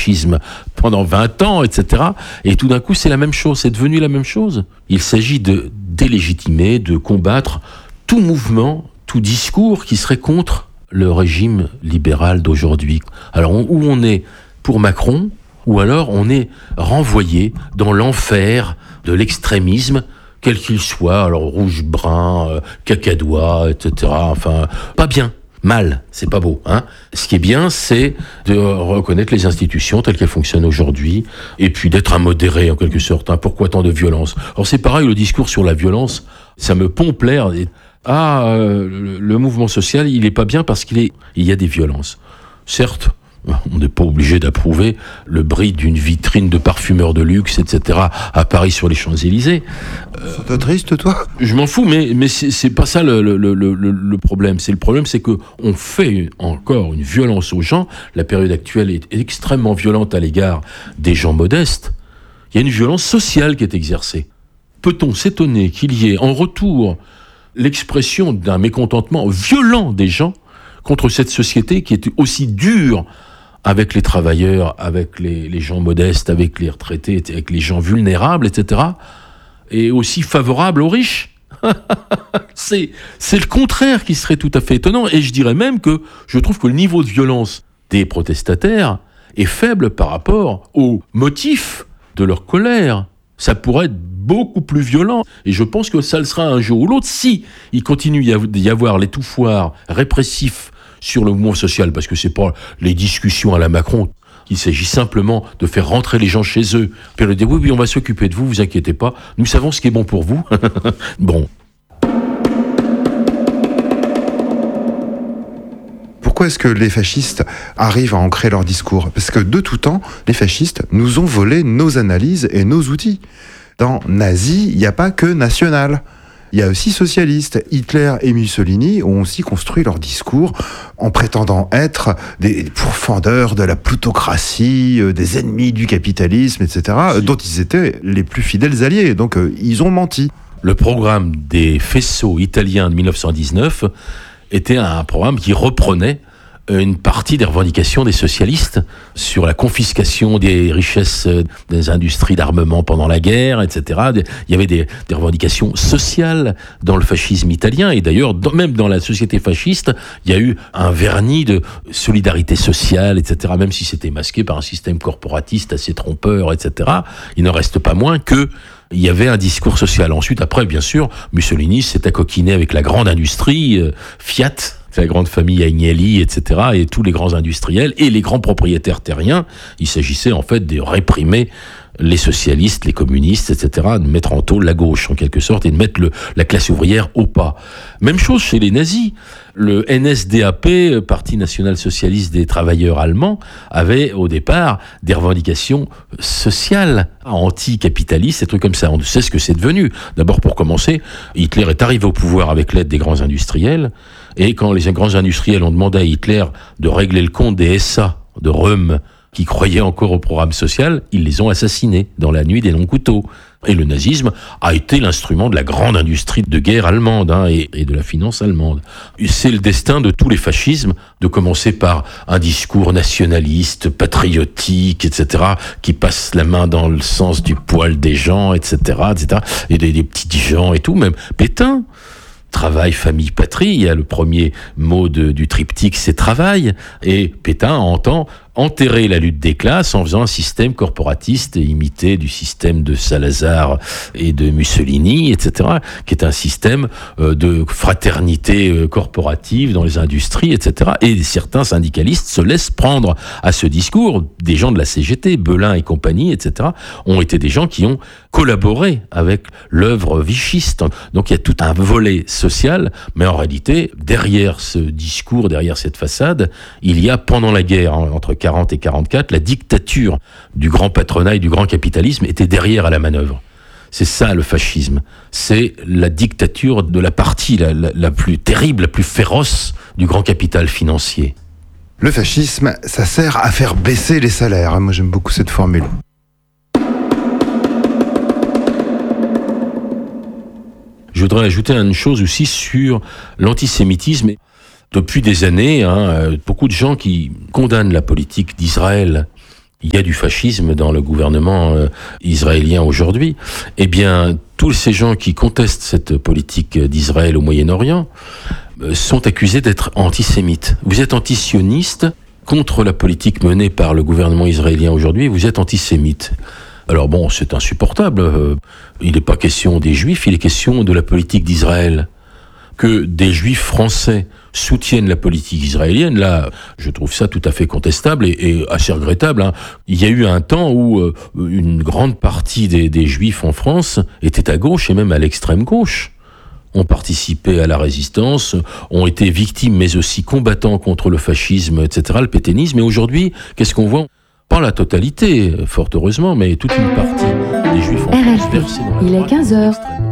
fascisme pendant 20 ans, etc. Et tout d'un coup, c'est la même chose, c'est devenu la même chose. Il s'agit de délégitimer, de combattre tout mouvement, tout discours qui serait contre le régime libéral d'aujourd'hui. Alors, où on est pour Macron, ou alors on est renvoyé dans l'enfer de l'extrémisme, quel qu'il soit, alors rouge, brun, cacadois, etc. Enfin, pas bien. Mal, c'est pas beau, hein. Ce qui est bien, c'est de reconnaître les institutions telles qu'elles fonctionnent aujourd'hui, et puis d'être un modéré, en quelque sorte, hein. Pourquoi tant de violence? Alors c'est pareil, le discours sur la violence, ça me pompe l'air. Le mouvement social, il est pas bien parce il y a des violences. Certes, on n'est pas obligé d'approuver le bris d'une vitrine de parfumeur de luxe, etc., à Paris sur les Champs-Élysées. Ça te triste, toi ? Je m'en fous, mais c'est pas ça le problème. Le problème, c'est que on fait encore une violence aux gens. La période actuelle est extrêmement violente à l'égard des gens modestes. Il y a une violence sociale qui est exercée. Peut-on s'étonner qu'il y ait en retour l'expression d'un mécontentement violent des gens contre cette société qui est aussi dure avec les travailleurs, avec les gens modestes, avec les retraités, avec les gens vulnérables, etc., et aussi favorable aux riches. C'est le contraire qui serait tout à fait étonnant, et je dirais même que je trouve que le niveau de violence des protestataires est faible par rapport aux motifs de leur colère. Ça pourrait être beaucoup plus violent, et je pense que ça le sera un jour ou l'autre si il continue d'y avoir l'étouffoir répressif sur le mouvement social, parce que c'est pas les discussions à la Macron. Il s'agit simplement de faire rentrer les gens chez eux. Puis leur dire oui, on va s'occuper de vous, vous inquiétez pas. Nous savons ce qui est bon pour vous. Bon. Pourquoi est-ce que les fascistes arrivent à ancrer leur discours ? Parce que de tout temps, les fascistes nous ont volé nos analyses et nos outils. Dans nazi, il n'y a pas que national. Il y a aussi socialistes. Hitler et Mussolini ont aussi construit leur discours en prétendant être des pourfendeurs de la plutocratie, des ennemis du capitalisme, etc., dont ils étaient les plus fidèles alliés. Donc, ils ont menti. Le programme des faisceaux italiens de 1919 était un programme qui reprenait une partie des revendications des socialistes sur la confiscation des richesses des industries d'armement pendant la guerre, etc. Il y avait des revendications sociales dans le fascisme italien, et d'ailleurs, même dans la société fasciste, il y a eu un vernis de solidarité sociale, etc., même si c'était masqué par un système corporatiste assez trompeur, etc. Il n'en reste pas moins que il y avait un discours social. Ensuite, après, bien sûr, Mussolini s'est accoquiné avec la grande industrie, Fiat, la grande famille Agnelli, etc., et tous les grands industriels et les grands propriétaires terriens. Il s'agissait en fait de réprimer les socialistes, les communistes, etc., de mettre en taule la gauche, en quelque sorte, et de mettre la classe ouvrière au pas. Même chose chez les nazis. Le NSDAP, Parti national socialiste des travailleurs allemands, avait au départ des revendications sociales, anticapitalistes, des trucs comme ça. On sait ce que c'est devenu. D'abord, pour commencer, Hitler est arrivé au pouvoir avec l'aide des grands industriels, et quand les grands industriels ont demandé à Hitler de régler le compte des SA, de Röhm, qui croyaient encore au programme social, ils les ont assassinés dans la nuit des longs couteaux. Et le nazisme a été l'instrument de la grande industrie de guerre allemande, et de la finance allemande. C'est le destin de tous les fascismes de commencer par un discours nationaliste, patriotique, etc., qui passe la main dans le sens du poil des gens, etc., et des petits gens et tout, même Pétain. Travail, famille, patrie, il y a le premier mot du triptyque, c'est travail, et Pétain entend enterrer la lutte des classes en faisant un système corporatiste imité du système de Salazar et de Mussolini, etc., qui est un système de fraternité corporative dans les industries, etc. Et certains syndicalistes se laissent prendre à ce discours. Des gens de la CGT, Belin et compagnie, etc., ont été des gens qui ont collaboré avec l'œuvre vichiste. Donc il y a tout un volet social, mais en réalité, derrière ce discours, derrière cette façade, il y a, pendant la guerre, entre 40 et 44, la dictature du grand patronat et du grand capitalisme était derrière à la manœuvre. C'est ça le fascisme. C'est la dictature de la partie la plus terrible, la plus féroce du grand capital financier. Le fascisme, ça sert à faire baisser les salaires. Moi, j'aime beaucoup cette formule. Je voudrais ajouter une chose aussi sur l'antisémitisme. Depuis des années, beaucoup de gens qui condamnent la politique d'Israël il y a du fascisme dans le gouvernement israélien aujourd'hui. Eh bien, tous ces gens qui contestent cette politique d'Israël au Moyen-Orient sont accusés d'être antisémites. Vous êtes antisioniste contre la politique menée par le gouvernement israélien aujourd'hui, vous êtes antisémite. Alors bon, c'est insupportable. Il n'est pas question des Juifs, il est question de la politique d'Israël. Que des Juifs français soutiennent la politique israélienne, là, je trouve ça tout à fait contestable et assez regrettable. Il y a eu un temps où une grande partie des Juifs en France étaient à gauche et même à l'extrême gauche. Ont participé à la résistance, ont été victimes mais aussi combattants contre le fascisme, etc., le pétainisme. Et aujourd'hui, qu'est-ce qu'on voit ? Pas la totalité, fort heureusement, mais toute une partie des Juifs en France versés dans la droite. Il est 15h.